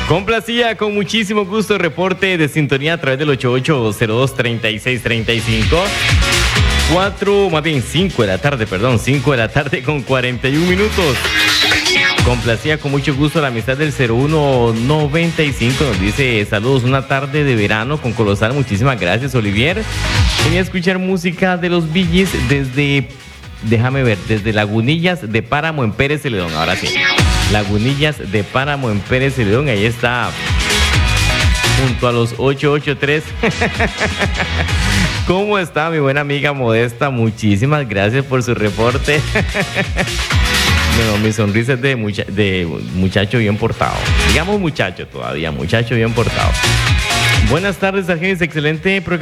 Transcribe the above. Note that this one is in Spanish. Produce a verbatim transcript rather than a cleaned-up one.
Complacía con muchísimo gusto el reporte de sintonía a través del ocho ocho cero dos, treinta y seis treinta y cinco. cuatro, más bien cinco de la tarde, perdón, cinco de la tarde con cuarenta y un minutos. Complacía con mucho gusto la amistad del cero uno noventa y cinco. Nos dice: saludos, una tarde de verano con colosal. Muchísimas gracias, Olivier. Venía a escuchar música de los Bee Gees desde, déjame ver, desde Lagunillas de Páramo en Pérez Celedón. Ahora sí, Lagunillas de Páramo en Pérez Celedón. Ahí está, junto a los ocho ocho tres. ¿Cómo está mi buena amiga Modesta? Muchísimas gracias por su reporte. Bueno, mi sonrisa es de, mucha de muchacho bien portado. Digamos muchacho todavía, muchacho bien portado. Buenas tardes, Argenis. Excelente programa.